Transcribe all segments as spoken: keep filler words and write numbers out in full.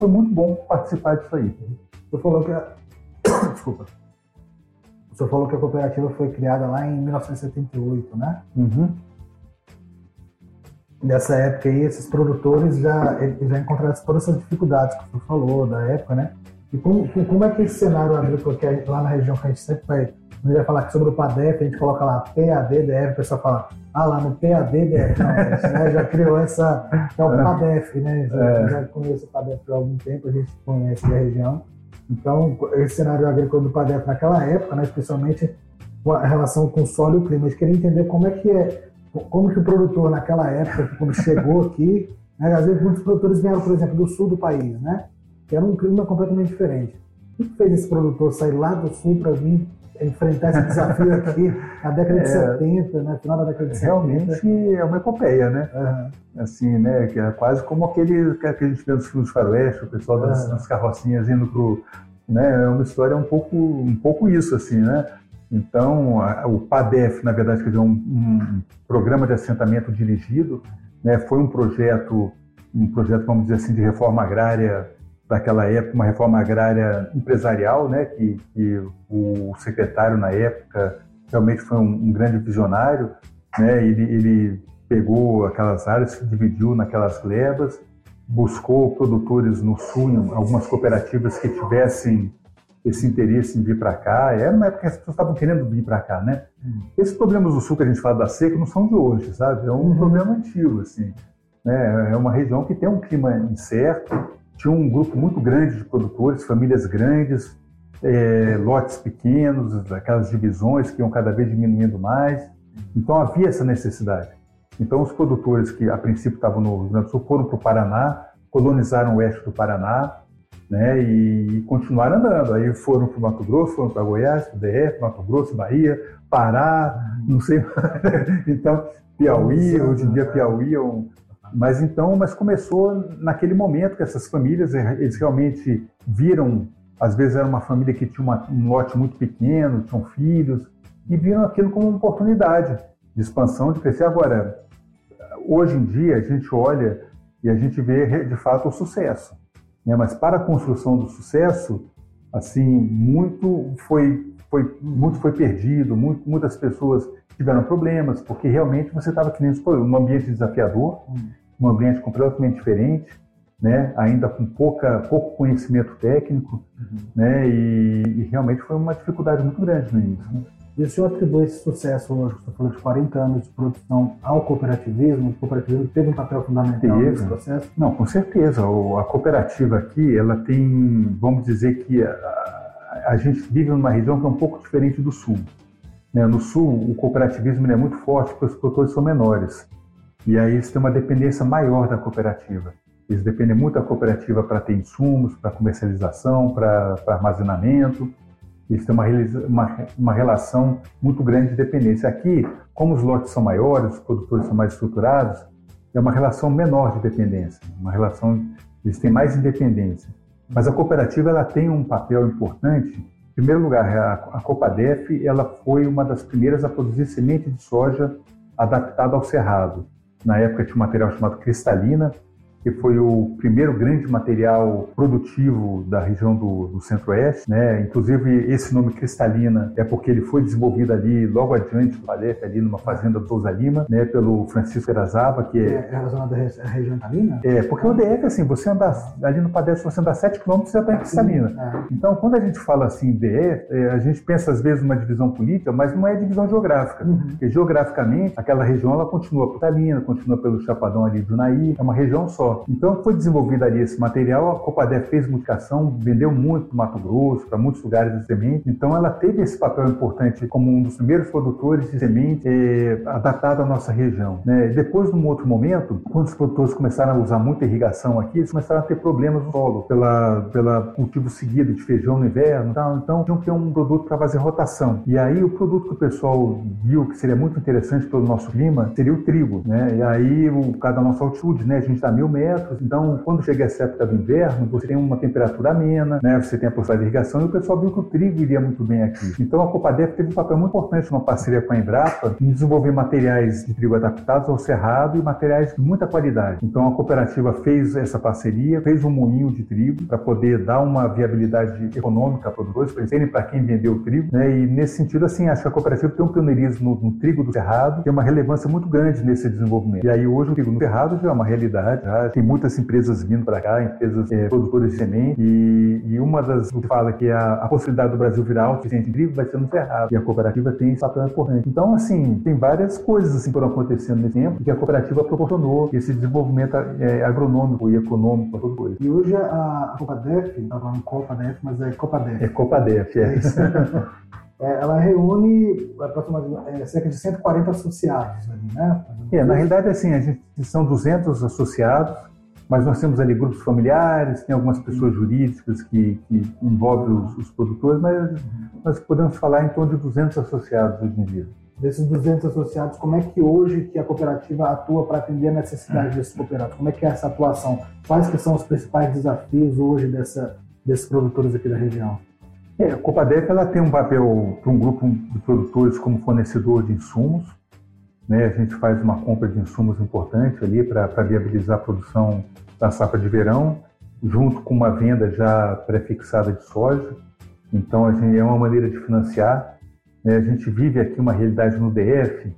foi muito bom participar disso aí. Você falou que a... Desculpa. O senhor falou que a cooperativa foi criada lá em mil novecentos e setenta e oito, né? Uhum. Nessa época aí, esses produtores já, já encontraram todas essas dificuldades que o senhor falou da época, né? E como, como é que esse cenário agrícola que é lá na região que a gente sempre vai, não vai falar sobre o PADEF, a gente coloca lá P A D D F, o pessoal fala, ah, lá no P A D D F, não, né? Já criou essa, é o PADEF, né? Já, é. já conheço o PADEF há algum tempo, a gente conhece a região. Então, esse cenário agrícola do PADEF naquela época, né, especialmente a relação com o solo e o clima, a gente queria entender como é que é, como que o produtor naquela época, quando chegou aqui, né, às vezes muitos produtores vieram, por exemplo, do sul do país, né? Que era um clima completamente diferente. O que fez esse produtor sair lá do sul para vir enfrentar esse desafio aqui na década de é, setenta, né? Final da década de realmente setenta? Realmente é uma epopeia, né? Uhum. Assim, né? Que é quase como aquele que a gente vê nos filmes de faroeste, o pessoal das, uhum. das carrocinhas indo pro... Né? É uma história um pouco, um pouco isso, assim, né? Então, a, o PADEF, na verdade, quer dizer, um, um programa de assentamento dirigido, né? Foi um projeto, um projeto, vamos dizer assim, de reforma agrária daquela época, uma reforma agrária empresarial, né, que, que o secretário na época realmente foi um, um grande visionário, né, ele, ele pegou aquelas áreas, se dividiu naquelas glebas, buscou produtores no sul, algumas cooperativas que tivessem esse interesse em vir para cá. Era uma época que as pessoas estavam querendo vir para cá, né? Uhum. Esses problemas do sul que a gente fala da seca não são de hoje, sabe? É um uhum. problema antigo, assim, né? É uma região que tem um clima incerto. Tinha um grupo muito grande de produtores, famílias grandes, é, lotes pequenos, aquelas divisões que iam cada vez diminuindo mais. Então havia essa necessidade. Então os produtores que a princípio estavam no Rio Grande do Sul foram para o Paraná, colonizaram o oeste do Paraná, né, e continuaram andando. Aí foram para o Mato Grosso, foram para Goiás, para o D F, Mato Grosso, Bahia, Pará, não sei. Então Piauí, hoje em dia Piauí é um... Mas então, mas começou naquele momento que essas famílias, eles realmente viram, às vezes era uma família que tinha uma, um lote muito pequeno, tinham filhos, e viram aquilo como uma oportunidade de expansão, de crescer. Agora, hoje em dia, a gente olha e a gente vê, de fato, o sucesso, né? Mas para a construção do sucesso, assim, muito foi, foi, muito foi perdido, muito, muitas pessoas tiveram problemas, porque realmente você estava que nem um ambiente desafiador, um ambiente completamente diferente, né? Ainda com pouca, pouco conhecimento técnico, uhum. né? E, e realmente foi uma dificuldade muito grande no início. Né? E o senhor atribui esse sucesso hoje, você falou de quarenta anos de produção, ao cooperativismo? O cooperativismo teve um papel fundamental teve. nesse processo? Não, com certeza. A cooperativa aqui, ela tem, vamos dizer que a, a gente vive numa região que é um pouco diferente do sul. Né? No sul, o cooperativismo é muito forte porque os produtores são menores. E aí eles têm uma dependência maior da cooperativa. Eles dependem muito da cooperativa para ter insumos, para comercialização, para armazenamento. Eles têm uma, uma, uma relação muito grande de dependência. Aqui, como os lotes são maiores, os produtores são mais estruturados, é uma relação menor de dependência. Uma relação, eles têm mais independência. Mas a cooperativa ela tem um papel importante. Em primeiro lugar, a, a Copadef ela foi uma das primeiras a produzir semente de soja adaptada ao cerrado. Na época tinha um material chamado Cristalina, que foi o primeiro grande material produtivo da região do, do Centro-Oeste, né? Inclusive, esse nome Cristalina é porque ele foi desenvolvido ali, logo adiante do PADEF, ali numa fazenda do Souza Lima, né? Pelo Francisco Erazaba, que é... É a zona da região Italina? É, porque o D F, assim, você andar ali no PADEF, se você andar sete quilômetros, você já está em Cristalina. Ah. Então, quando a gente fala assim, D F, a gente pensa às vezes numa divisão política, mas não é divisão geográfica. Uhum. Porque geograficamente, aquela região, ela continua por Italina, continua pelo Chapadão ali do Unaí, é uma região só. Então foi desenvolvido ali esse material, a Copadef fez multiplicação, vendeu muito para o Mato Grosso, para muitos lugares de semente. Então ela teve esse papel importante como um dos primeiros produtores de semente eh, adaptado à nossa região. Né? Depois, num outro momento, quando os produtores começaram a usar muita irrigação aqui, eles começaram a ter problemas no solo, pela, pela cultivo seguido de feijão no inverno. Tal. Então tinham que ter um produto para fazer rotação. E aí o produto que o pessoal viu que seria muito interessante pelo nosso clima seria o trigo. Né? E aí, o, cada nossa altitude, né? A gente está a mil metros, metros. Então, quando chega essa época do inverno, você tem uma temperatura amena, né? Você tem a possibilidade de irrigação, e o pessoal viu que o trigo iria muito bem aqui. Então, a Copadef teve um papel muito importante numa parceria com a Embrapa em desenvolver materiais de trigo adaptados ao cerrado e materiais de muita qualidade. Então, a cooperativa fez essa parceria, fez um moinho de trigo para poder dar uma viabilidade econômica a produtores, para eles terem para quem vender o trigo, né? E nesse sentido, assim, acho que a cooperativa tem um pioneirismo no, no trigo do cerrado, tem uma relevância muito grande nesse desenvolvimento. E aí, hoje, o trigo no cerrado já é uma realidade, já tem muitas empresas vindo para cá, empresas é, produtoras de semente, e, e uma das que fala que a, a possibilidade do Brasil virar autossuficiente em trigo vai ser no cerrado, e a cooperativa tem esse papel importante. Então, assim, tem várias coisas assim, que foram acontecendo nesse tempo, que a cooperativa proporcionou esse desenvolvimento é, agronômico e econômico, toda coisa. E hoje a, a Copadef, está falando Copadef, mas é Copadef. É Copadef, é isso. É, ela reúne aproximadamente é, cerca de cento e quarenta associados ali, né? É, na realidade, assim, a gente são duzentos associados, mas nós temos ali grupos familiares, tem algumas pessoas jurídicas que, que envolvem os, os produtores, mas nós podemos falar em torno de duzentos associados hoje em dia. Desses duzentos associados, como é que hoje que a cooperativa atua para atender a necessidade desses cooperados? Como é que é essa atuação? Quais que são os principais desafios hoje dessa, desses produtores aqui da região? É, a Copadef ela tem um papel para um grupo de produtores como fornecedor de insumos, né? A gente faz uma compra de insumos importante ali para viabilizar a produção da safra de verão, junto com uma venda já pré-fixada de soja. Então, a gente, é uma maneira de financiar. Né? A gente vive aqui uma realidade no D F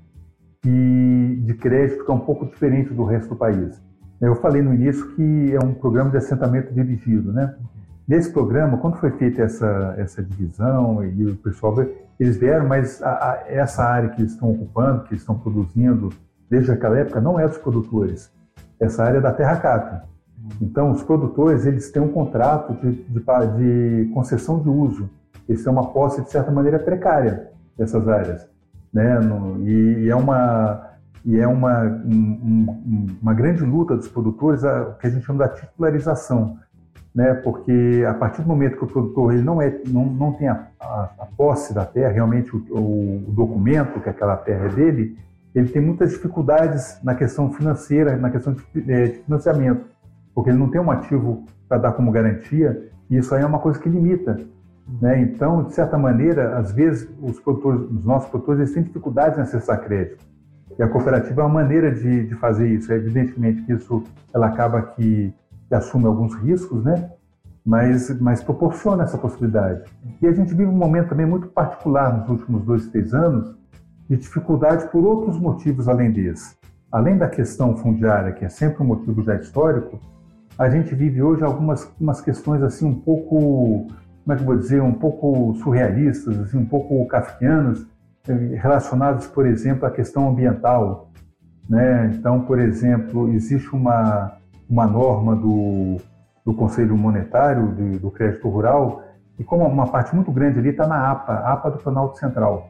e de crédito que é um pouco diferente do resto do país. Eu falei no início que é um programa de assentamento dirigido, né? Nesse programa, quando foi feita essa, essa divisão e o pessoal, eles vieram, mas a, a, essa área que eles estão ocupando, que eles estão produzindo desde aquela época, não é dos produtores. Essa área é da Terra Cap. Então, os produtores, eles têm um contrato de, de, de concessão de uso. Eles têm uma posse, de certa maneira, precária dessas áreas. Né? No, e, e é uma, e é uma, um, uma grande luta dos produtores, a, o que a gente chama da titularização. Né, porque a partir do momento que o produtor ele não, é, não, não tem a, a, a posse da terra, realmente o, o, o documento que aquela terra é dele, ele tem muitas dificuldades na questão financeira, na questão de, de financiamento, porque ele não tem um ativo para dar como garantia, e isso aí é uma coisa que limita. Né? Então, de certa maneira, às vezes os, produtores, os nossos produtores eles têm dificuldades em acessar crédito. E a cooperativa é uma maneira de, de fazer isso. É evidentemente que isso ela acaba que que assume alguns riscos, né? mas, mas proporciona essa possibilidade. E a gente vive um momento também muito particular nos últimos dois, três anos de dificuldade por outros motivos além desse. Além da questão fundiária, que é sempre um motivo já histórico, a gente vive hoje algumas umas questões assim um pouco, como é que eu vou dizer, um pouco surrealistas, assim, um pouco kafkianas, relacionadas, por exemplo, à questão ambiental. Né? Então, por exemplo, existe uma uma norma do, do Conselho Monetário de, do Crédito Rural, e como uma parte muito grande ali está na APA, APA do Planalto Central.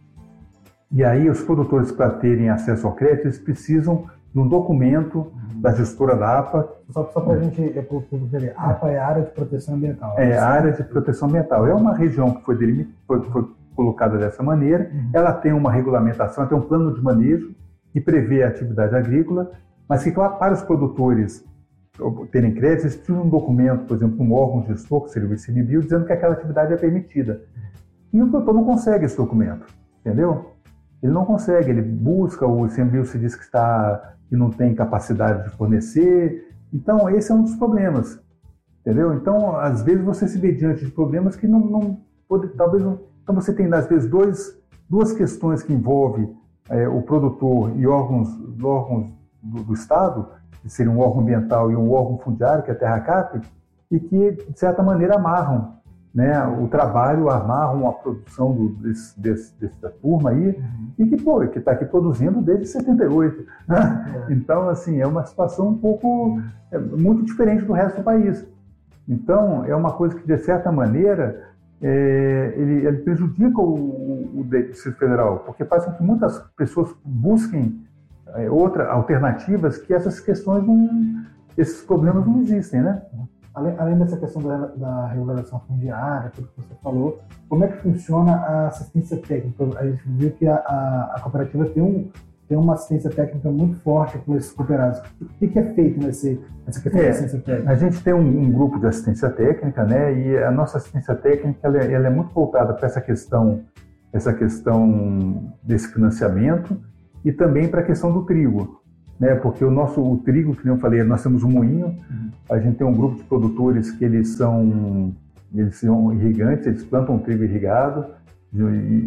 E aí os produtores, para terem acesso ao crédito, eles precisam de um documento da gestora da APA. Só, só para a gente ver, a APA é a Área de Proteção Ambiental. É, a Área de Proteção Ambiental. É uma região que foi, delimit, foi, foi colocada dessa maneira, uhum. Ela tem uma regulamentação, ela tem um plano de manejo que prevê a atividade agrícola, mas que, claro, para os produtores terem crédito, eles precisam de um documento, por exemplo, um órgão gestor, que seria o I C M B I, dizendo que aquela atividade é permitida. E o produtor não consegue esse documento, entendeu? Ele não consegue, ele busca, o I C M B I se diz que, está, que não tem capacidade de fornecer. Então, esse é um dos problemas, entendeu? Então, às vezes, você se vê diante de problemas que não... não pode, talvez não, então, você tem, às vezes, dois, duas questões que envolvem é, o produtor e órgãos, órgãos do, do Estado, que seria um órgão ambiental e um órgão fundiário, que é a Terra Cap, e que, de certa maneira, amarram, né, o trabalho, amarram a produção do, desse, desse, dessa turma aí, uhum. E que pô, que está aqui produzindo desde setenta e oito. Né? É. Então, assim, é uma situação um pouco, é, muito diferente do resto do país. Então, é uma coisa que, de certa maneira, é, ele, ele prejudica o, o, o Distrito Federal, porque faz com que muitas pessoas busquem É, outras alternativas que essas questões não, esses problemas não existem, né? Além, além dessa questão da, da regulação fundiária, tudo que você falou, como é que funciona a assistência técnica? A gente viu que a, a, a cooperativa tem um, tem uma assistência técnica muito forte com esses cooperados. O que, que é feito nesse, nessa questão é, de assistência técnica? A gente tem um, um grupo de assistência técnica, né? E a nossa assistência técnica ela é, ela é muito voltada para essa questão, essa questão desse financiamento e também para a questão do trigo, né? Porque o nosso o trigo, que eu falei, nós temos um moinho, uhum. A gente tem um grupo de produtores que eles são, eles são irrigantes, eles plantam trigo irrigado. E,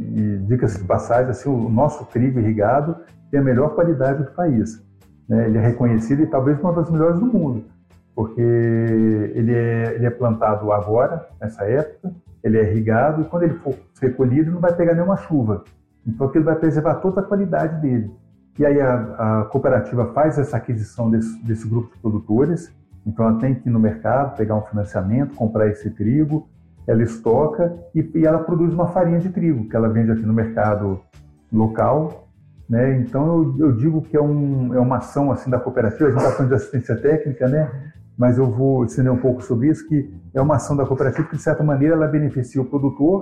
e diga-se de passagem, assim, o nosso trigo irrigado tem a melhor qualidade do país, né? Ele é reconhecido e talvez uma das melhores do mundo, porque ele é, ele é plantado agora, nessa época, ele é irrigado e quando ele for recolhido não vai pegar nenhuma chuva, então ele vai preservar toda a qualidade dele. E aí a, a cooperativa faz essa aquisição desse, desse grupo de produtores, então ela tem que ir no mercado, pegar um financiamento, comprar esse trigo, ela estoca e, e ela produz uma farinha de trigo, que ela vende aqui no mercado local, né? Então eu, eu digo que é, um, é uma ação assim da cooperativa, a gente está falando de assistência técnica, né? Mas eu vou ensinar um pouco sobre isso, que é uma ação da cooperativa que, de certa maneira, ela beneficia o produtor,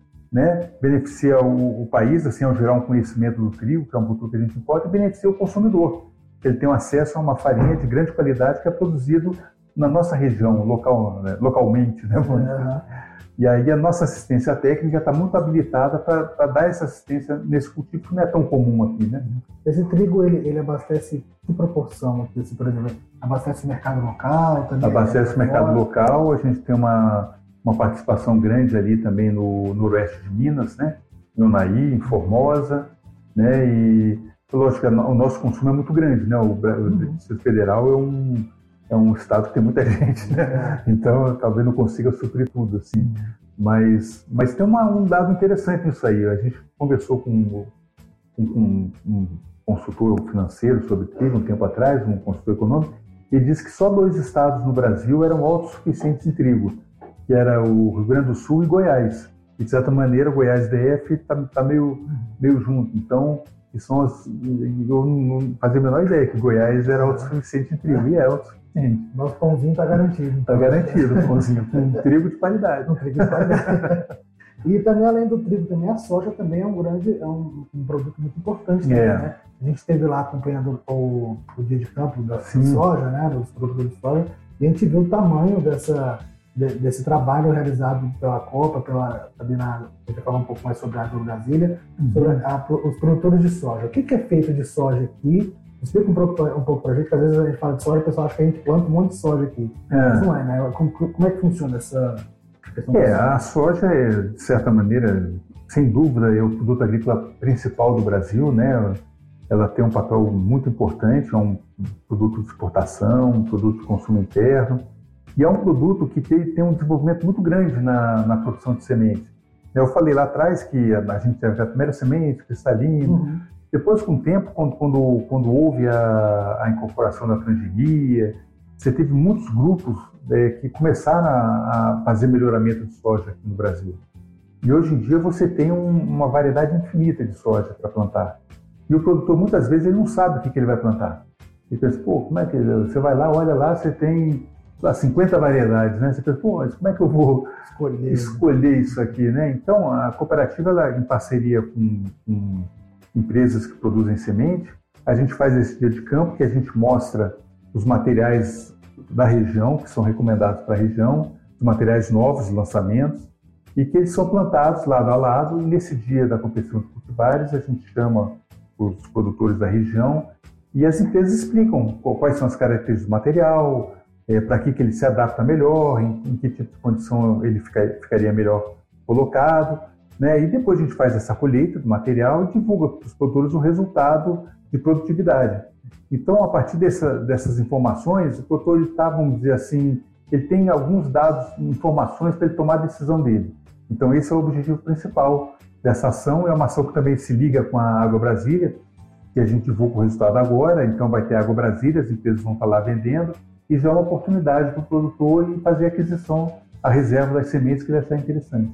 né? Beneficia o, o país, assim, ao gerar um conhecimento do trigo, que é um produto que a gente importa, e beneficia o consumidor, que ele tem acesso a uma farinha de grande qualidade que é produzido na nossa região, local, né? localmente, né? Uhum. E aí a nossa assistência técnica está muito habilitada para dar essa assistência nesse cultivo que não é tão comum aqui, né? Esse trigo, ele, ele abastece que proporção aqui, assim, por exemplo, abastece o mercado local? Também abastece o mercado local, a gente tem uma, uma participação grande ali também no noroeste de Minas, né? No Unaí, em Formosa, né? E, lógico, o nosso consumo é muito grande, né? O, o Distrito Federal é um... é um estado que tem muita gente, né? Então talvez não consiga suprir tudo, assim. Mas, mas tem uma, um dado interessante nisso aí. A gente conversou com, com, com um consultor financeiro sobre trigo um tempo atrás, um consultor econômico, e ele disse que só dois estados no Brasil eram autossuficientes em trigo, que era o Rio Grande do Sul e Goiás. E, de certa maneira, Goiás e D F está tá meio, meio junto. Então, que são as, eu não fazia a menor ideia que Goiás era autossuficiente em trigo, e é autossuficiente. Nosso pãozinho está garantido. Está garantido o pãozinho, com trigo de qualidade. Um trigo de qualidade. E também, além do trigo, também a soja também é um grande, é um, um produto muito importante também, é. né? A gente esteve lá acompanhando o, o dia de campo da Sim. soja, né? Dos produtores de soja, e a gente viu o tamanho dessa, de, desse trabalho realizado pela Copa, pela, também na, a gente vai falar um pouco mais sobre a AgroBrasília, uhum. sobre a, os produtores de soja. O que, que é feito de soja aqui? Explica um pouco, um pouco para a gente, que às vezes a gente fala de soja e o pessoal acha que a gente planta um monte de soja aqui. É. Mas não é, né? Como, como é que funciona essa questão? É, a soja é, de certa maneira, sem dúvida, é o produto agrícola principal do Brasil, né? Ela tem um papel muito importante, é um produto de exportação, um produto de consumo interno, e é um produto que tem, tem um desenvolvimento muito grande na, na produção de semente. Eu falei lá atrás que a, a gente teve a primeira semente, cristalino. Uhum. Depois, com o tempo, quando, quando, quando houve a, a incorporação da transgenia, você teve muitos grupos é, que começaram a, a fazer melhoramento de soja aqui no Brasil. E hoje em dia você tem um, uma variedade infinita de soja para plantar. E o produtor, muitas vezes, ele não sabe o que, que ele vai plantar. Ele pensa, pô, como é que... Você vai lá, olha lá, você tem lá, cinquenta variedades, né? Você pensa, pô, mas como é que eu vou escolher, escolher isso aqui, né? Então, a cooperativa, ela, em parceria com... com empresas que produzem semente, a gente faz esse dia de campo que a gente mostra os materiais da região, que são recomendados para a região, os materiais novos, lançamentos, e que eles são plantados lado a lado, e nesse dia da competição de cultivares a gente chama os produtores da região e as empresas explicam quais são as características do material, é, para que, que ele se adapta melhor, em, em que tipo de condição ele fica, ficaria melhor colocado, né? E depois a gente faz essa colheita do material e divulga para os produtores o resultado de produtividade. Então, a partir dessa, dessas informações, o produtor está, vamos dizer assim, ele tem alguns dados, informações para ele tomar a decisão dele. Então, esse é o objetivo principal dessa ação. É uma ação que também se liga com a AgroBrasília, que a gente divulga o resultado agora. Então, vai ter a AgroBrasília, as empresas vão estar lá vendendo, e já é uma oportunidade para o produtor em fazer a aquisição, a reserva das sementes que vai achar interessante.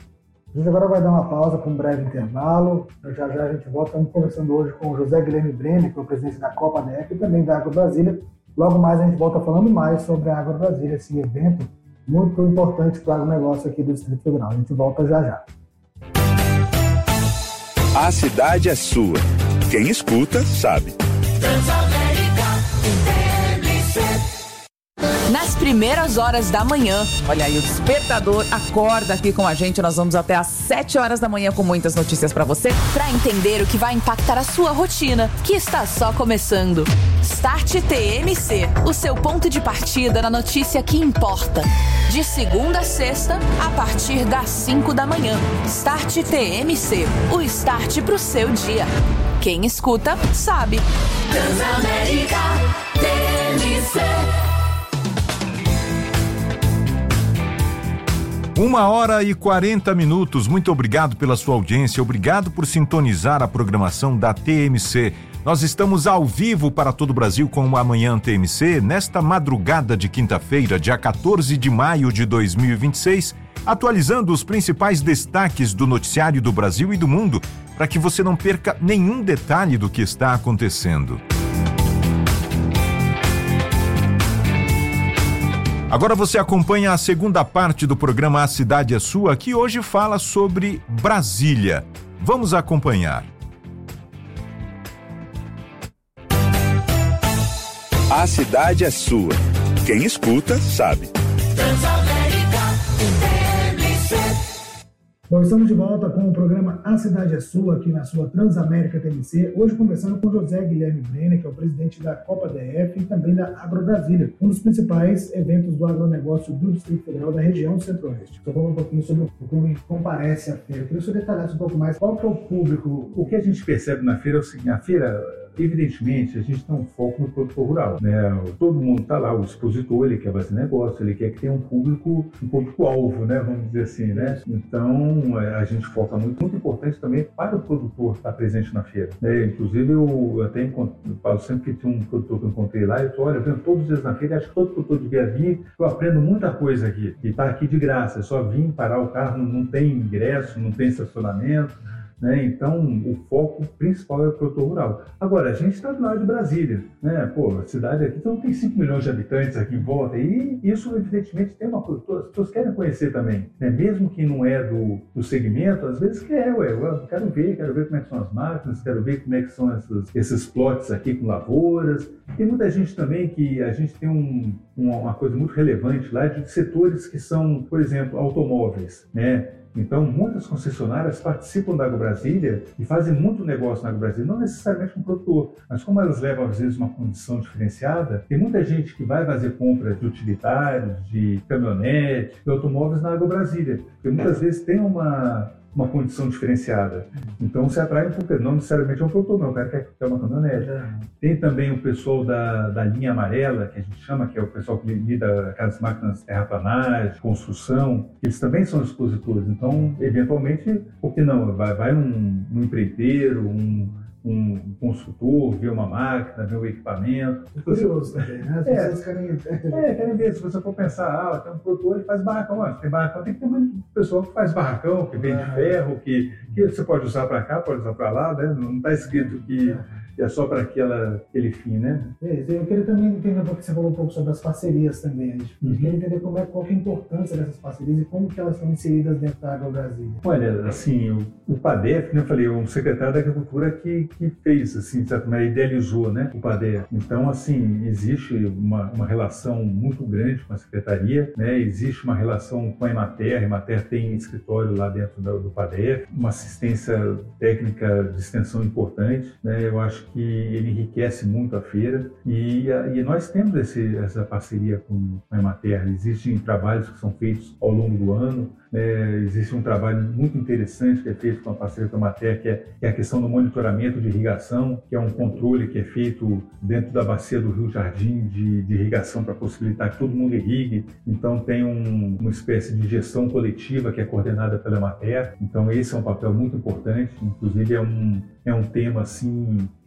A gente agora vai dar uma pausa para um breve intervalo. Já já a gente volta. Estamos conversando hoje com o José Guilherme Brenner, que é o presidente da Copa D F e também da AgroBrasília. Logo mais a gente volta falando mais sobre a AgroBrasília, esse evento muito importante para o agronegócio aqui do Distrito Federal. A gente volta já já. A cidade é sua. Quem escuta, sabe. Nas primeiras horas da manhã. Olha aí, o Despertador acorda aqui com a gente. Nós vamos até às sete horas da manhã com muitas notícias pra você, pra entender o que vai impactar a sua rotina, que está só começando. Start T M C, o seu ponto de partida na notícia que importa. De segunda a sexta, a partir das cinco da manhã. Start T M C, o start pro seu dia. Quem escuta, sabe. Transamérica T M C. Uma hora e quarenta minutos. Muito obrigado pela sua audiência. Obrigado por sintonizar a programação da T M C. Nós estamos ao vivo para todo o Brasil com o Amanhã T M C, nesta madrugada de quinta-feira, dia quatorze de maio de dois mil e vinte e seis, atualizando os principais destaques do noticiário do Brasil e do mundo, para que você não perca nenhum detalhe do que está acontecendo. Agora você acompanha a segunda parte do programa A Cidade é Sua, que hoje fala sobre Brasília. Vamos acompanhar. A cidade é sua. Quem escuta, sabe. Bom, estamos de volta com o programa A Cidade é Sua, aqui na sua Transamérica T M C, hoje conversando com José Guilherme Brenner, que é o presidente da Copa D F e também da AgroBrasília, um dos principais eventos do agronegócio do Distrito Federal da região Centro-Oeste. Estou falando um pouquinho sobre o público que comparece à feira. Eu queria que você detalhasse um pouco mais qual que é o público. O que a gente percebe na feira é o seguinte: a feira, evidentemente, a gente tem um foco no produtor rural, né? Todo mundo está lá, o expositor, ele quer fazer negócio, ele quer que tenha um público, um público-alvo, né? Vamos dizer assim, né? Então, a gente foca muito, muito importante também para o produtor estar presente na feira, né? Inclusive, eu até encontro, eu falo sempre que tinha um produtor que eu encontrei lá, eu tô, olha, eu venho todos os dias na feira, acho que todo produtor devia vir, eu aprendo muita coisa aqui, e está aqui de graça, é só vir, parar o carro, não, não tem ingresso, não tem estacionamento, né? Então, o foco principal é o produtor rural. Agora, a gente está do lado de Brasília, né? Pô, a cidade aqui então, tem cinco milhões de habitantes aqui em volta, e isso, evidentemente, tem uma coisa, as pessoas querem conhecer também, né? Mesmo que não é do, do segmento, às vezes quer, ué, eu quero ver, quero ver como é que são as máquinas, quero ver como é que são essas, esses plots aqui com lavouras. Tem muita gente também que a gente tem um, uma coisa muito relevante lá de setores que são, por exemplo, automóveis, né? Então, muitas concessionárias participam da AgroBrasília e fazem muito negócio na AgroBrasília, não necessariamente com o produtor, mas como elas levam, às vezes, uma condição diferenciada, tem muita gente que vai fazer compras de utilitários, de caminhonete, de automóveis na AgroBrasília, porque muitas vezes tem uma... uma condição diferenciada. Então, se atrai um pouco, não necessariamente é um produtor, não, o cara quer ter uma caminhonete. Tem também o pessoal da, da linha amarela, que a gente chama, que é o pessoal que lida com as máquinas terraplanagem, construção, eles também são expositores. Então, eventualmente, por que não? Vai, vai um, um empreiteiro, um um consultor, ver uma máquina, ver um equipamento. É curioso também, né? As é, pessoas querem... É, querem ver. Se você for pensar, ah, tem um produtor, ele faz barracão. Ó, tem barracão, tem que ter muito pessoal que faz barracão, que vende ah, ferro, que, que você pode usar para cá, pode usar para lá, né? Não está escrito que é só para aquele fim, né? É, eu queria também entender, porque você falou um pouco sobre as parcerias também. A gente uhum. queria entender como é, qual é a importância dessas parcerias e como que elas estão inseridas dentro da AgroBrasília. Olha, assim, o, o PADEF, como eu falei, é um secretário da Agricultura que, que fez, assim, de certa maneira, idealizou, né, o PADEF. Então, assim, existe uma, uma relação muito grande com a secretaria, né? Existe uma relação com a Emater, a Emater tem escritório lá dentro do, do PADEF, uma assistência técnica de extensão importante, né? Eu acho que ele enriquece muito a feira e, e nós temos esse, essa parceria com a Emater. Existem trabalhos que são feitos ao longo do ano, né? Existe um trabalho muito interessante que é feito com a parceria com a Emater, que é, que é a questão do monitoramento de irrigação, que é um controle que é feito dentro da bacia do Rio Jardim de, de irrigação para possibilitar que todo mundo irrigue. Então tem um, uma espécie de gestão coletiva que é coordenada pela Emater. Então esse é um papel muito importante, inclusive é um, é um tema assim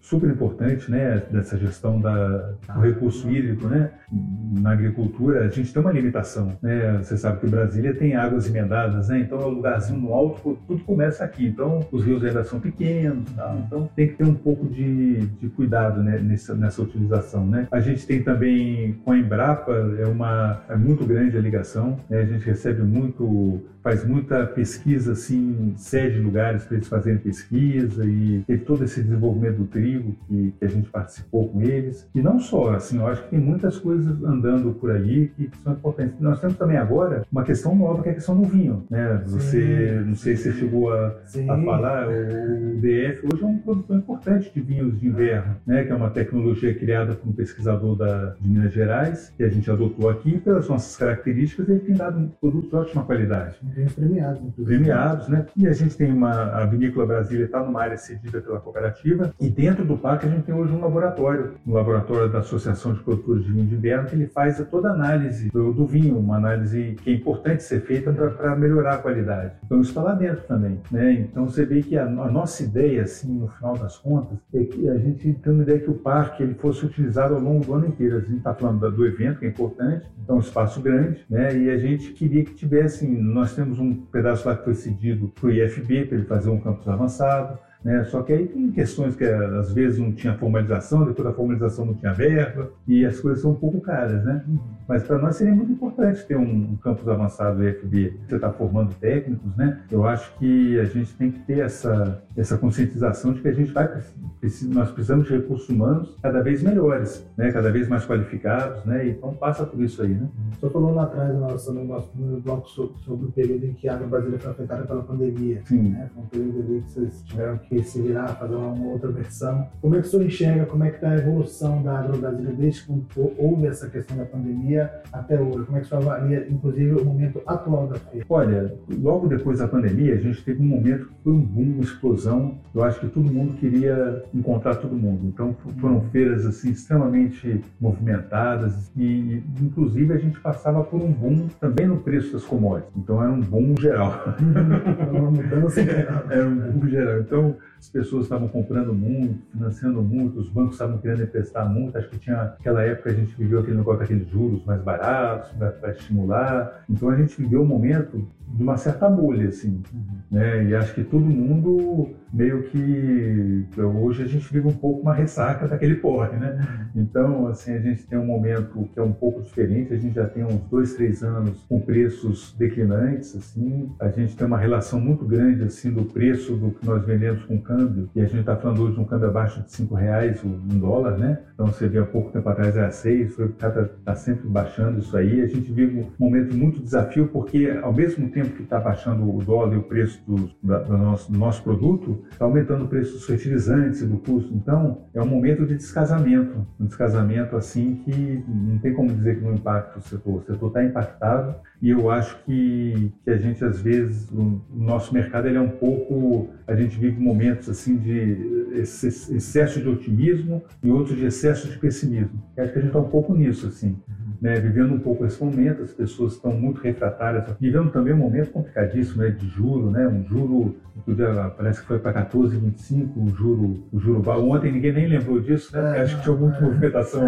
super importante, né, dessa gestão da, do recurso hídrico, né? Na agricultura, a gente tem uma limitação, né? Você sabe que Brasília tem águas emendadas, né? Então é um lugarzinho no alto, tudo começa aqui. Então os rios ainda são pequenos, tá? Então tem que ter um pouco de, de cuidado, né, nessa, nessa utilização, né? A gente tem também com a Embrapa, é, uma, é muito grande a ligação, né? A gente recebe muito, faz muita pesquisa, assim, cede lugares para eles fazerem pesquisa e teve todo esse desenvolvimento do trigo que, que a gente participou com eles. E não só, assim, eu acho que tem muitas coisas andando por aí que são importantes. Nós temos também agora uma questão nova, que é a questão do vinho, né? Você, sim, não sei se você chegou a, a falar, o D F hoje é um produtor importante de vinhos de inverno, né? Que é uma tecnologia criada por um pesquisador da, de Minas Gerais, que a gente adotou aqui, pelas nossas características, ele tem dado um produto de ótima qualidade. Vinhos premiados, inclusive. Premiados, né? E a gente tem uma, a Vinícola Brasília está numa área cedida pela cooperativa, e dentro do parque a gente tem hoje um laboratório, um laboratório da Associação de Produtores de Vinho de Inverno, que ele faz toda a análise do, do vinho, uma análise que é importante ser feita para melhorar a qualidade. Então isso está lá dentro também, né? Então você vê que a, a nossa ideia, assim, no final das contas, é que a gente tem uma ideia que o parque ele fosse utilizado ao longo do ano inteiro. A gente está falando do evento, que é importante, então é um espaço grande, né? E a gente queria que tivesse, nós temos um pedaço lá que foi cedido para o I F B, para ele fazer um campus avançado, né? Só que aí tem questões que às vezes não tinha formalização, depois da formalização não tinha verba, e as coisas são um pouco caras, né? Mas para nós seria muito importante ter um, um campus avançado do I F B. Você está formando técnicos, né? Eu acho que a gente tem que ter essa, essa conscientização de que a gente vai nós precisamos de recursos humanos cada vez melhores, né? Cada vez mais qualificados, né? Então passa por isso aí, né? Você falou lá atrás no nosso, no nosso no bloco sobre, sobre o período em que a Agrobrasília foi afetada pela pandemia. Sim. Né? Foi um período ali que vocês tiveram que se virar, fazer uma, uma outra versão. Como é que o senhor enxerga, como é que está a evolução da Agrobrasília desde que houve essa questão da pandemia até hoje? Como é que o senhor avalia, inclusive, o momento atual da feira? Olha, logo depois da pandemia, a gente teve um momento que foi um boom, uma explosão. Eu acho que todo mundo queria encontrar todo mundo. Então foram feiras assim extremamente movimentadas e, inclusive, a gente passava por um boom também no preço das commodities. Então era um boom geral. Uma mudança geral. Era um boom geral. Então as pessoas estavam comprando muito, financiando muito, os bancos estavam querendo emprestar muito. Acho que tinha, naquela época, a gente viveu aquele negócio daqueles juros mais baratos para estimular. Então a gente viveu um momento de uma certa bolha, assim, uhum. né? E acho que todo mundo meio que hoje a gente vive um pouco uma ressaca daquele porre, né? Uhum. Então, assim, a gente tem um momento que é um pouco diferente. A gente já tem uns dois, três anos com preços declinantes, assim. A gente tem uma relação muito grande, assim, do preço do que nós vendemos com câmbio. E a gente está falando hoje de um câmbio abaixo de cinco reais um dólar, né? Então, você vê há pouco tempo atrás era seis, foi está tá sempre baixando isso aí. A gente vive um momento muito desafio porque, ao mesmo tempo que está baixando o dólar e o preço do, da, do, nosso, do nosso produto, está aumentando o preço dos fertilizantes e do custo. Então, é um momento de descasamento. Um descasamento, assim, que não tem como dizer que não impacta o setor. O setor está impactado e eu acho que, que a gente, às vezes, o, o nosso mercado ele é um pouco... A gente vive momentos, assim, de excesso de otimismo e outros de excesso de pessimismo. Eu acho que a gente está um pouco nisso, assim. Né, vivendo um pouco esse momento, as pessoas estão muito refratárias, vivendo também um momento complicadíssimo, né, de juro, né, um juro, parece que foi para quatorze vírgula vinte e cinco, o juro, o juro ontem ninguém nem lembrou disso, né, é, acho que tinha muita é. movimentação.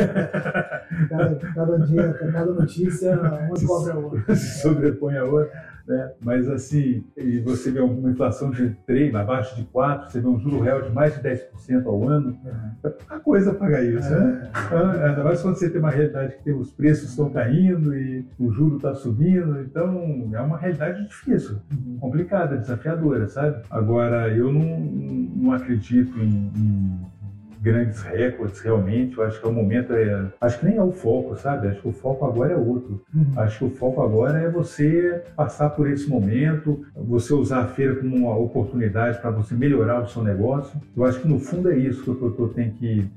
cada, cada dia, cada notícia, uma cobre a outra. Se sobrepõe a outra. Né? Mas assim, e você vê uma inflação de três, abaixo de quatro, você vê um juro real de mais de dez por cento ao ano, é pouca coisa pagar isso, é. né? Ainda mais quando você tem uma realidade que tem, os preços estão caindo e o juro está subindo, então é uma realidade difícil, uhum. complicada, desafiadora, sabe? Agora, eu não, não acredito em, em grandes recordes, realmente. Eu acho que é o momento, é, acho que nem é o foco, sabe? Acho que o foco agora é outro. Uhum. Acho que o foco agora é você passar por esse momento, você usar a feira como uma oportunidade para você melhorar o seu negócio. Eu acho que no fundo é isso que o produtor tem que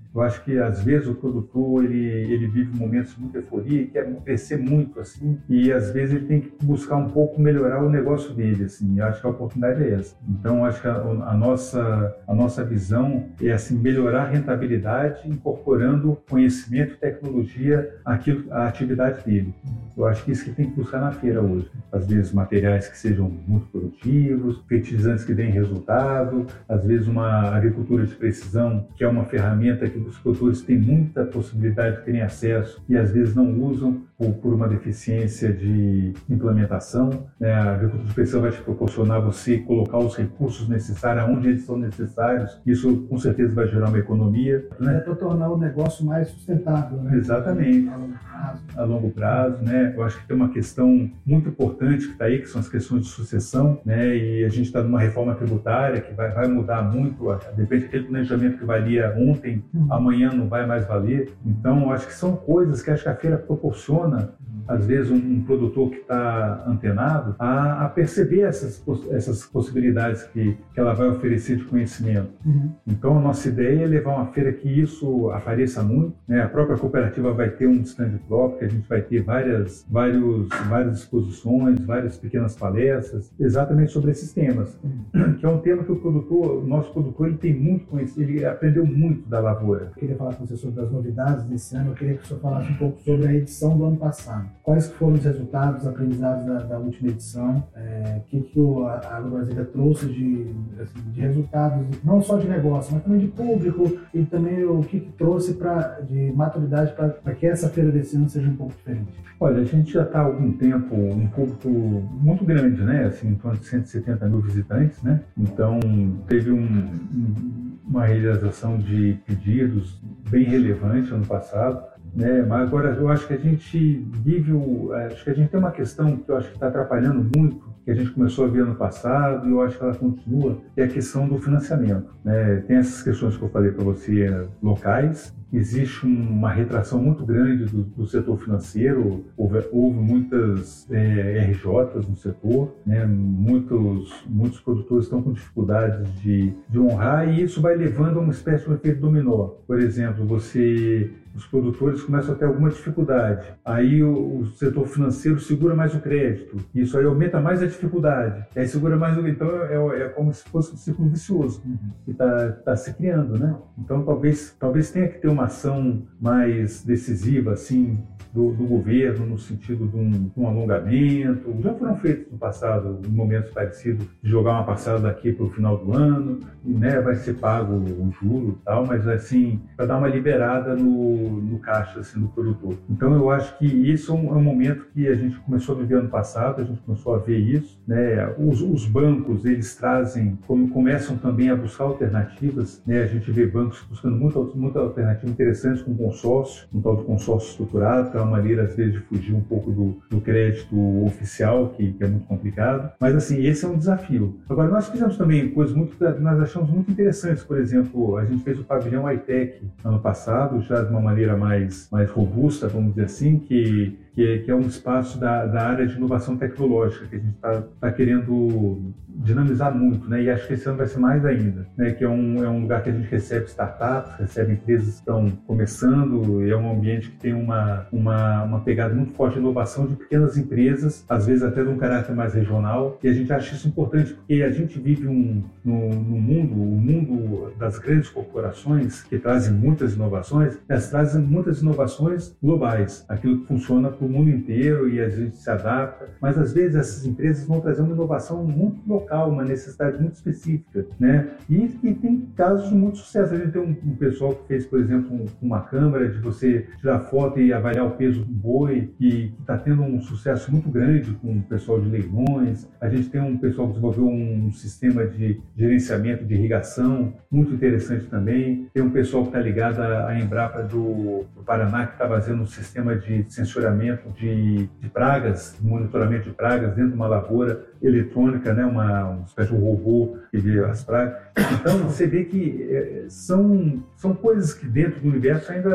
Eu acho que às vezes o produtor ele, ele vive momentos de muita euforia, quer crescer muito assim, e às vezes ele tem que buscar um pouco melhorar o negócio dele, assim. Eu acho que a oportunidade é essa. Então, eu acho que a, a nossa a nossa visão é assim, melhorar a rentabilidade, incorporando conhecimento e tecnologia àquilo, à atividade dele. Eu acho que isso que tem que buscar na feira hoje. Às vezes materiais que sejam muito produtivos, fertilizantes que deem resultado, às vezes uma agricultura de precisão, que é uma ferramenta que os produtores têm muita possibilidade de terem acesso e às vezes não usam por, por uma deficiência de implementação. Né? A agricultura de precisão vai te proporcionar você colocar os recursos necessários onde eles são necessários. Isso com certeza vai gerar uma economia. Né? É para tornar o negócio mais sustentável. Né? Exatamente. A longo prazo. A longo prazo, né? Eu acho que tem uma questão muito importante que está aí, que são as questões de sucessão, né? E a gente está numa reforma tributária que vai, vai mudar muito. De repente, aquele planejamento que valia ontem, uhum. amanhã não vai mais valer. Então, eu acho que são coisas que acho que a feira proporciona, às vezes, um, um produtor que está antenado a, a perceber essas, essas possibilidades que, que ela vai oferecer de conhecimento. Uhum. Então, a nossa ideia é levar uma feira que isso apareça muito, né? A própria cooperativa vai ter um stand próprio, que a gente vai ter várias, vários, várias exposições, várias pequenas palestras, exatamente sobre esses temas, uhum. que é um tema que o produtor, o nosso produtor, ele tem muito conhecido, ele aprendeu muito da lavoura. Eu queria falar com você sobre as novidades desse ano, eu queria que o senhor falasse um pouco sobre a edição do ano passado. Quais foram os resultados, os aprendizados da, da última edição? É, o que, que o, a AgroBrasília trouxe de, assim, de resultados, não só de negócio, mas também de público, e também o que, que trouxe pra, de maturidade para que essa feira desse ano seja um pouco diferente? Olha, a gente já está há algum tempo, um público muito grande, né? Assim, em torno de cento e setenta mil visitantes, né? Então, teve um, um, uma realização de pedidos bem relevante ano passado. Né? Mas agora eu acho que a gente vive, o, acho que a gente tem uma questão que eu acho que está atrapalhando muito, que a gente começou a ver ano passado e eu acho que ela continua, que é a questão do financiamento. Né? Tem essas questões que eu falei para você, locais. Existe uma retração muito grande do, do setor financeiro, houve, houve muitas é, R Js no setor, né? muitos, muitos produtores estão com dificuldades de, de honrar e isso vai levando a uma espécie de um efeito dominó. Por exemplo, você... os produtores começam a ter alguma dificuldade, aí o, o setor financeiro segura mais o crédito, isso aí aumenta mais a dificuldade, aí segura mais o... Então é, é como se fosse um ciclo vicioso que está tá se criando, né? Então talvez, talvez tenha que ter uma ação mais decisiva, assim, do, do governo, no sentido de um, de um alongamento. Já foram feitos no passado em momentos parecidos, de jogar uma parcela daqui para o final do ano, e, né, vai ser pago o juro e tal, mas assim, para dar uma liberada no, no caixa assim, do produtor. Então eu acho que isso é um, é um momento que a gente começou a viver ano passado, a gente começou a ver isso, né? Os, os bancos, eles trazem, como começam também a buscar alternativas, né? A gente vê bancos buscando muita, muita alternativa interessante com consórcio, um tal de consórcio estruturado, que é uma maneira às vezes de fugir um pouco do, do crédito oficial, que, que é muito complicado, mas assim, esse é um desafio. Agora, nós fizemos também coisas muito, nós achamos muito interessantes, por exemplo, a gente fez o pavilhão high-tech ano passado, já de uma maneira mais, mais robusta, vamos dizer assim, que, que, é, que é um espaço da, da área de inovação tecnológica, que a gente está tá querendo dinamizar muito, né? E acho que esse ano vai ser mais ainda, né? Que é um, é um lugar que a gente recebe startups, recebe empresas que estão começando, e é um ambiente que tem uma, uma, uma pegada muito forte de inovação de pequenas empresas, às vezes até de um caráter mais regional, e a gente acha isso importante, porque a gente vive um, no, no mundo, o mundo das grandes corporações, que trazem muitas inovações, elas trazem muitas inovações globais, aquilo que funciona para o mundo inteiro e a gente se adapta, mas às vezes essas empresas vão trazer uma inovação muito local, uma necessidade muito específica, né? E, e tem casos de muito sucesso. A gente tem um, um pessoal que fez, por exemplo, um, uma câmera de você tirar foto e avaliar o peso do boi, que está tendo um sucesso muito grande com o pessoal de leilões. A gente tem um pessoal que desenvolveu um sistema de gerenciamento de irrigação muito interessante também. Tem um pessoal que está ligado à Embrapa do, do Paraná, que está fazendo um sistema de sensoramento de, de pragas, monitoramento de pragas dentro de uma lavoura eletrônica, né? uma, uma espécie de um robô que vê as pragas. Então, você vê que é, são, são coisas que dentro do universo ainda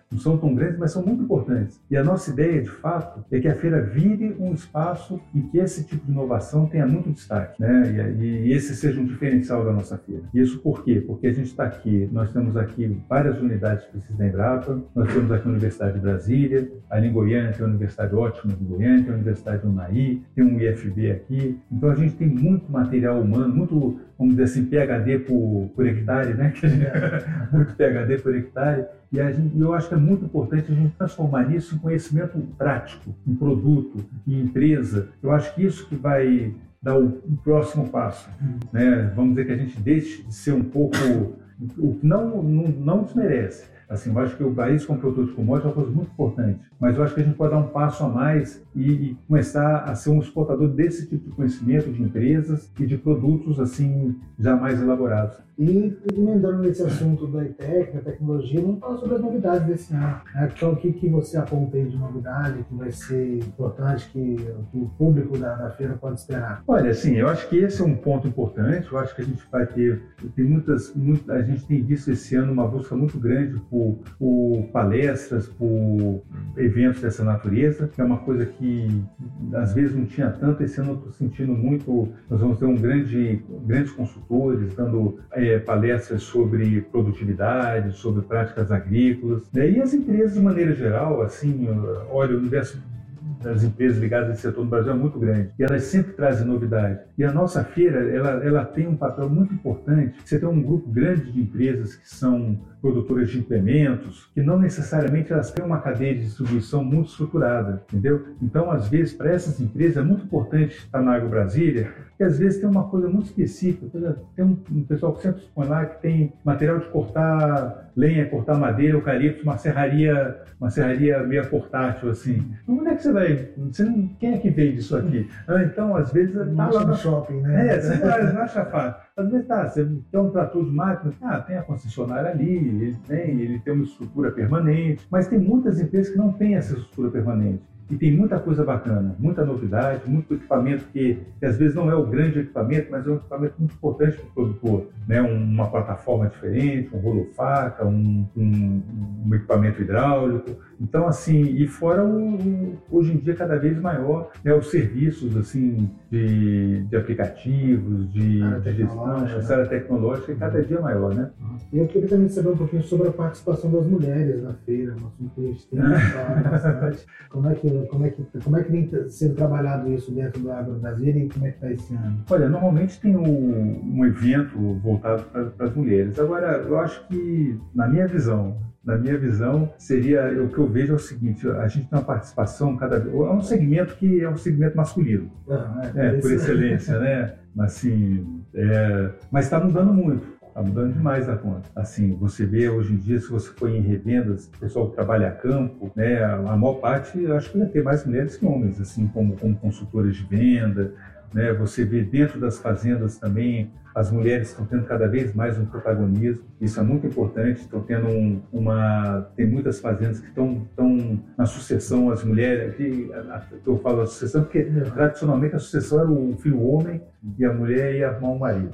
não são tão grandes, mas são muito importantes. E a nossa ideia, de fato, é que a feira vire um espaço em que esse tipo de inovação tenha muito destaque, né? E, e esse seja um diferencial da nossa feira. Isso por quê? Porque a gente está aqui, nós temos aqui várias unidades de pesquisa da Embrapa, nós temos aqui a Universidade de Brasília, ali em Goiânia tem a Universidade ótima de Goiânia, tem a Universidade do Unaí, tem um I F B aqui. Então a gente tem muito material humano, muito, vamos dizer assim, P H D por, por hectare, né? Muito P H D por hectare. E a gente, eu acho que é muito importante a gente transformar isso em conhecimento prático, em produto, em empresa. Eu acho que isso que vai dar o, o próximo passo, né? Vamos dizer que a gente deixe de ser um pouco, o que não, não, não desmerece. Assim, eu acho que o país como produtor de commodities é uma coisa muito importante, mas eu acho que a gente pode dar um passo a mais e, e começar a ser um exportador desse tipo de conhecimento de empresas e de produtos assim já mais elaborados. E emendando nesse assunto da I T E C, da tecnologia, vamos falar sobre as novidades desse ano. Então, o que, que você aponta aí de novidade que vai ser importante, que, que o público da, da feira pode esperar? Olha, assim, eu acho que esse é um ponto importante. Eu acho que a gente vai ter, tem muitas, muitas, a gente tem visto esse ano uma busca muito grande por, por palestras, por eventos dessa natureza, que é uma coisa que às vezes não tinha tanto. Esse ano eu estou sentindo muito. Nós vamos ter um grande, grandes consultores dando é, palestras sobre produtividade, sobre práticas agrícolas, né? E as empresas de maneira geral, assim, olha, o universo das empresas ligadas a esse setor no Brasil é muito grande e elas sempre trazem novidade. E a nossa feira, ela, ela tem um papel muito importante. Você tem um grupo grande de empresas que são produtoras de implementos, que não necessariamente elas têm uma cadeia de distribuição muito estruturada, entendeu? Então, às vezes, para essas empresas é muito importante estar na Agro Brasília, porque às vezes tem uma coisa muito específica. Tem um, um pessoal que sempre expõe lá que tem material de cortar lenha, cortar madeira, eucalipto, uma serraria, uma serraria meio portátil, assim. Então, onde é que você vai? Você não, quem é que vende isso aqui? Ah, então, às vezes, tá lá no shopping, né? É, você vai, não acha fácil. Às vezes, tá, você tem um trator de máquina, ah, tem a concessionária ali, ele tem, ele tem uma estrutura permanente, mas tem muitas empresas que não têm essa estrutura permanente. E tem muita coisa bacana, muita novidade, muito equipamento que, que às vezes não é o grande equipamento, mas é um equipamento muito importante para o produtor, né? Uma plataforma diferente, um rolo-faca, um, um, um equipamento hidráulico. Então, assim, e fora o, o, hoje em dia cada vez maior, né, os serviços assim, de, de aplicativos, de, de gestão, essa área tecnológica, cada dia maior, né? E eu queria também saber um pouquinho sobre a participação das mulheres na feira, um assunto que a gente tem que falar bastante. Como é que, como é que, como é que vem sendo trabalhado isso dentro do Agro Brasília e como é que está esse ano? Olha, normalmente tem um, um evento voltado para as mulheres. Agora, eu acho que, na minha visão, Na minha visão, seria, o que eu vejo é o seguinte, a gente tem uma participação cada vez, é um segmento que é um segmento masculino, ah, é, é, por excelência, né? Assim, é, mas está mudando muito, está mudando demais a conta. Assim, você vê hoje em dia, se você for em revendas, o pessoal que trabalha a campo, né? A maior parte, eu acho que vai ter mais mulheres que homens, assim, como, como consultoras de venda, né? Você vê dentro das fazendas também, as mulheres estão tendo cada vez mais um protagonismo, isso é muito importante, estão tendo um, uma... Tem muitas fazendas que estão, estão na sucessão, as mulheres, aqui eu falo a sucessão porque tradicionalmente a sucessão era o filho homem e a mulher ia arrumar um marido.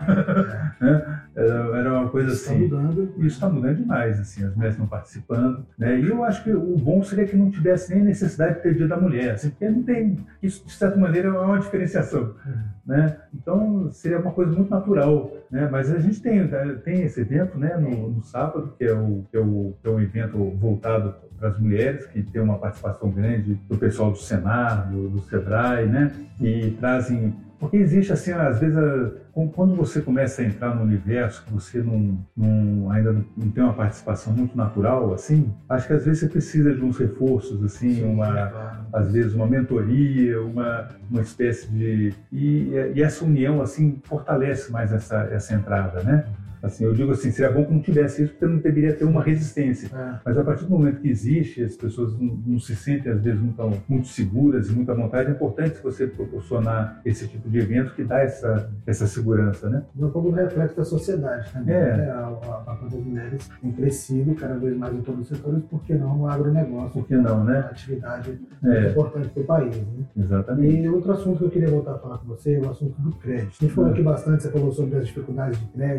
É, é. Era uma coisa isso assim. Está mudando. Isso está mudando demais, assim, as mulheres estão participando, né? E eu acho que o bom seria que não tivesse nem necessidade de ter dia da mulher, assim, porque não tem... Isso, de certa maneira, é uma diferenciação, né? Então, seria uma coisa muito natural, né? Mas a gente tem, tem esse evento, né, no, no sábado, que é, o, que, é o, que é um evento voltado para as mulheres, que tem uma participação grande do pessoal do Senar, do, do Sebrae, né? E trazem... Porque existe, assim, às vezes, a, quando você começa a entrar no universo que você não, não, ainda não, não tem uma participação muito natural, assim, acho que às vezes você precisa de uns reforços, assim, Sim, uma, claro. às vezes uma mentoria, uma, uma espécie de... E, e essa união, assim, fortalece mais essa, essa entrada, né? Assim, eu digo assim, seria bom que não tivesse isso, porque não deveria ter uma resistência. É. Mas a partir do momento que existe, as pessoas não, não se sentem, às vezes, muito, muito seguras e muita vontade, é importante você proporcionar esse tipo de evento que dá essa, essa segurança, né? É um pouco reflexo da sociedade também. É. Né? A, a, a das mulheres tem crescido cada vez mais em todos os setores, por que não no agronegócio? Por que não, né? Uma atividade é. importante para o país. Né? Exatamente. E outro assunto que eu queria voltar a falar com você é o assunto do crédito. A gente falou aqui bastante, você falou sobre as dificuldades de crédito, a gente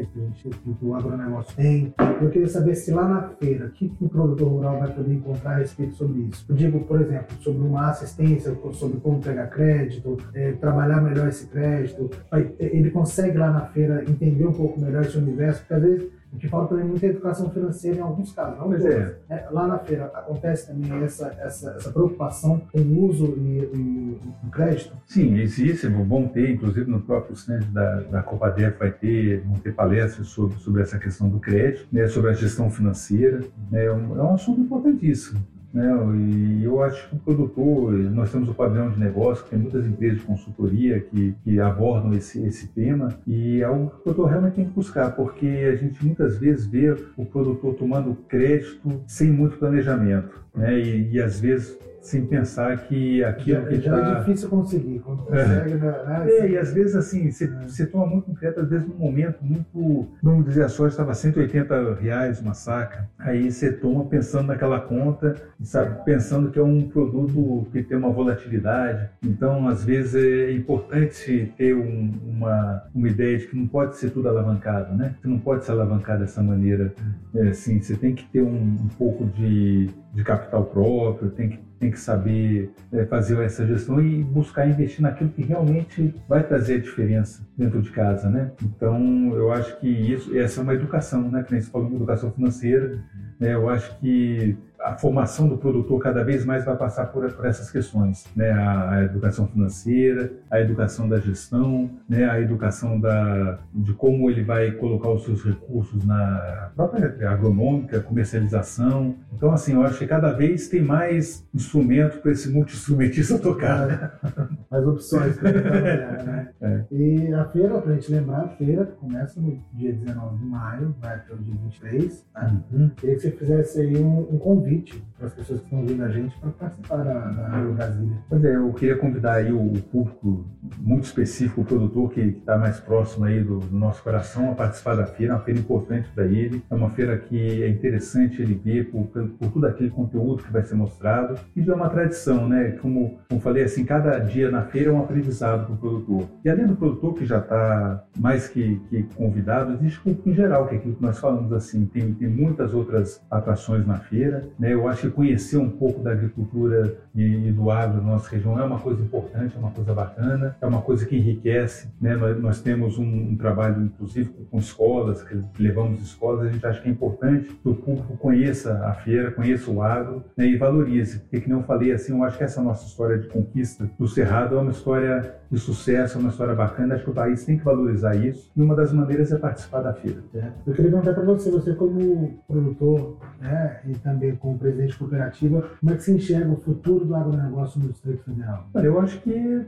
que o agronegócio tem. Eu queria saber se lá na feira, o que, que o produtor rural vai poder encontrar a respeito sobre isso. Eu digo, por exemplo, sobre uma assistência, sobre como pegar crédito, é, trabalhar melhor esse crédito. Ele consegue lá na feira entender um pouco melhor esse universo, porque às vezes o que falta também muita educação financeira em alguns casos. Não todos. É. É, lá na feira acontece também essa, essa, essa preocupação com o uso e, e o crédito? Sim, existe, vão ter, inclusive no próprio stand da, da Copadef vai ter, vão ter palestras sobre, sobre essa questão do crédito, né, sobre a gestão financeira. Né, é, um, é um assunto importantíssimo. Né, e eu acho que o produtor, nós temos o padrão de negócio, tem muitas empresas de consultoria que, que abordam esse, esse tema, e é algo que o produtor realmente tem que buscar, porque a gente muitas vezes vê o produtor tomando crédito sem muito planejamento, né, e, e às vezes sem pensar que aquilo já, que já tá... é difícil conseguir, quando consegue, é. né? É, e às vezes assim, você, é. você toma muito crédito, às vezes num momento muito, vamos dizer, a soja estava cento e oitenta reais uma saca, aí você toma pensando naquela conta, sabe, pensando que é um produto que tem uma volatilidade, então às vezes é importante ter um, uma, uma ideia de que não pode ser tudo alavancado, né? Você não pode se alavancar dessa maneira, é, assim, você tem que ter um, um pouco de, de capital próprio, tem que tem que saber é, fazer essa gestão e buscar investir naquilo que realmente vai trazer a diferença dentro de casa, né? Então, eu acho que isso, essa é uma educação, né? Que nem você falou de educação financeira, né? Eu acho que a formação do produtor cada vez mais vai passar por, por essas questões, né? A, a educação financeira, a educação da gestão, né? A educação da, de como ele vai colocar os seus recursos na própria agronômica, comercialização. Então, assim, eu acho que cada vez tem mais instrumento para esse multi-instrumentista tocar, né? Mais opções para trabalhar, né? É. E a feira, para a gente lembrar, a feira começa no dia dezenove de maio, vai até o dia vinte e três. Né? Uhum. Queria que você fizesse aí um, um convite para as pessoas que estão ouvindo a gente para participar da, da Agro Brasília. Pois é, eu queria convidar aí o público muito específico, o produtor que está mais próximo aí do, do nosso coração a participar da feira, é uma feira importante para ele, é uma feira que é interessante ele ver por, por todo aquele conteúdo que vai ser mostrado e é uma tradição, né? Como, como falei, assim, cada dia na feira é um aprendizado para o produtor. E além do produtor que já está mais que, que convidado, existe o público em geral, que é aquilo que nós falamos, assim, tem, tem muitas outras atrações na feira, né? Eu acho que conhecer um pouco da agricultura e, e do agro da nossa região é uma coisa importante, é uma coisa bacana, é uma coisa que enriquece, né? Nós, nós temos um, um trabalho, inclusive, com escolas, que levamos escolas, a gente acha que é importante que o público conheça a feira, conheça o agro, né? E valorize, porque, que nem eu falei, assim, eu acho que essa nossa história de conquista do Cerrado é uma história de sucesso, é uma história bacana, acho que o país tem que valorizar isso, e uma das maneiras é participar da feira. É. Eu queria perguntar para você, você como produtor, né, e também como presidente de cooperativa, como é que você enxerga o futuro do agronegócio no Distrito Federal? Eu acho que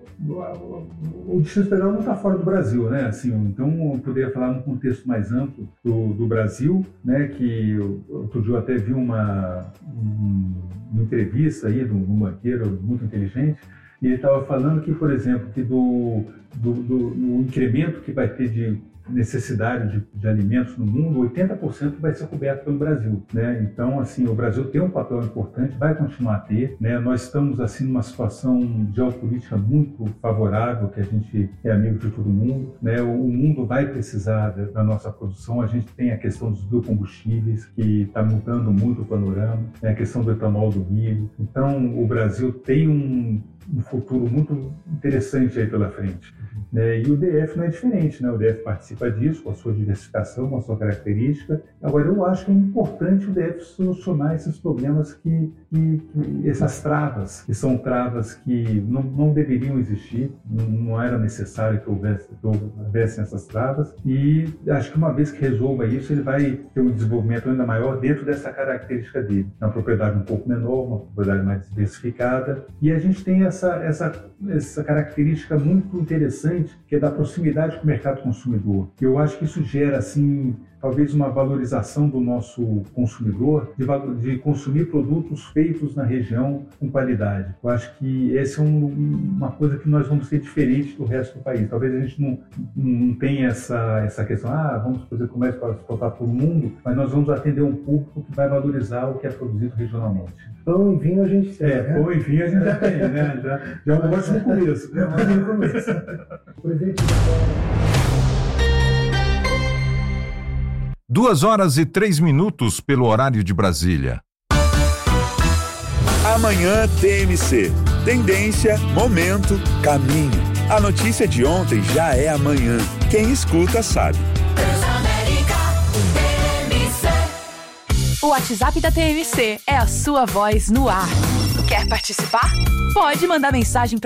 o Distrito Federal não está fora do Brasil, né? Assim, então eu poderia falar num contexto mais amplo do, do Brasil, né? Que outro dia eu até vi uma, um, uma entrevista aí de um banqueiro muito inteligente, e ele estava falando que, por exemplo, que do, do, do, do incremento que vai ter de necessidade de, de alimentos no mundo, oitenta por cento vai ser coberto pelo Brasil, né? Então, assim, o Brasil tem um papel importante, vai continuar a ter, né? Nós estamos, assim, numa situação geopolítica muito favorável, que a gente é amigo de todo mundo, né? O, o mundo vai precisar da, da nossa produção, a gente tem a questão dos biocombustíveis, que está mudando muito o panorama, né? A questão do etanol, do milho. Então, o Brasil tem um, um futuro muito interessante aí pela frente. Né? E o D F não é diferente, né? O D F participa disso, com a sua diversificação, com a sua característica. Agora, eu acho que é importante o D F solucionar esses problemas, que, que, que essas travas, que são travas que não, não deveriam existir, não, não era necessário que houvesse, que houvessem essas travas, e acho que uma vez que resolva isso, ele vai ter um desenvolvimento ainda maior dentro dessa característica dele. Uma propriedade um pouco menor, uma propriedade mais diversificada, e a gente tem essa, essa, essa característica muito interessante, que é da proximidade com o mercado consumidor. Eu acho que isso gera, assim, talvez uma valorização do nosso consumidor, de, de consumir produtos feitos na região com qualidade. Eu acho que essa é um, uma coisa que nós vamos ser diferente do resto do país. Talvez a gente não, não tenha essa, essa questão, ah, vamos fazer comércio para exportar para o mundo, mas nós vamos atender um público que vai valorizar o que é produzido regionalmente. Pão e vinho a gente tem, É, né? pão e vinho a gente já tem, né? Já, já é um ótimo começo. É um ótimo começo. Presidente, Duas horas e três minutos pelo horário de Brasília. Amanhã T M C. Tendência, momento, caminho. A notícia de ontem já é amanhã. Quem escuta sabe. O WhatsApp da T M C é a sua voz no ar. Quer participar? Pode mandar mensagem para